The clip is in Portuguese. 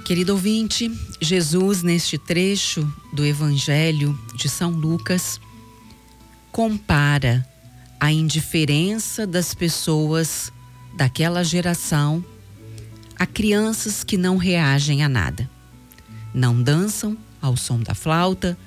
Querido ouvinte, Jesus, neste trecho do Evangelho de São Lucas, compara a indiferença das pessoas daquela geração a crianças que não reagem a nada. Não dançam ao som da flauta,